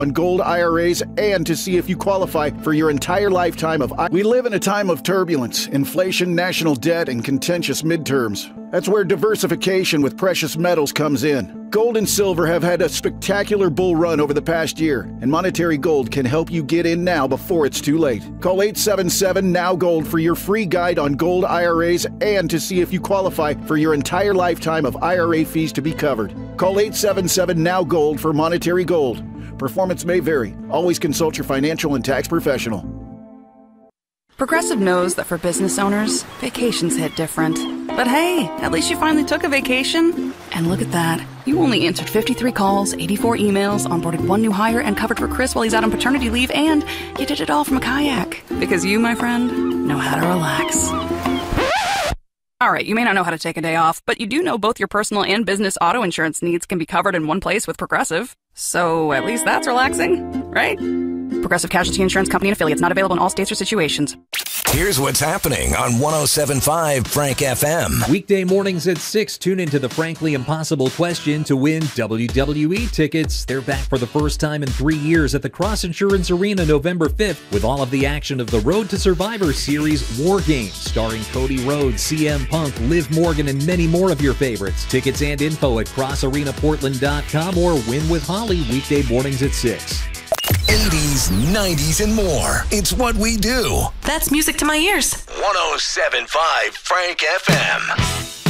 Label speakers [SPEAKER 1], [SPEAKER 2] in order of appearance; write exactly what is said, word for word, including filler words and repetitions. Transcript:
[SPEAKER 1] on Gold I R As and to see if you qualify for your entire lifetime of I- We live in a time of turbulence, inflation, national debt, and contentious midterms. That's where diversification with precious metals comes in. Gold and silver have had a spectacular bull run over the past year, and Monetary Gold can help you get in now before it's too late. Call eight seven seven, N O W Gold for your free guide on Gold I R As and to see if you qualify for your entire lifetime of I R A fees to be covered. Call eight seven seven, N O W Gold for Monetary Gold. Performance may vary. Always consult your financial and tax professional.
[SPEAKER 2] Progressive knows that for business owners, vacations hit different. But hey, at least you finally took a vacation. And look at that. You only answered fifty-three calls, eighty-four emails, onboarded one new hire, and covered for Chris while he's out on paternity leave, and you did it all from a kayak. Because you, my friend, know how to relax. All right, you may not know how to take a day off, but you do know both your personal and business auto insurance needs can be covered in one place with Progressive. So at least that's relaxing, right? Progressive Casualty Insurance Company and Affiliates, not available in all states or situations.
[SPEAKER 3] Here's what's happening on one oh seven point five Frank F M.
[SPEAKER 4] Weekday mornings at six, tune into the Frankly Impossible Question to win W W E tickets. They're back for the first time in three years at the Cross Insurance Arena November fifth with all of the action of the Road to Survivor Series War Games, starring Cody Rhodes, C M Punk, Liv Morgan, and many more of your favorites. Tickets and info at cross arena portland dot com or Win with Holly weekday mornings at six.
[SPEAKER 3] eighties, nineties, and more. It's what we do.
[SPEAKER 5] That's music to my ears.
[SPEAKER 3] one oh seven point five Frank F M.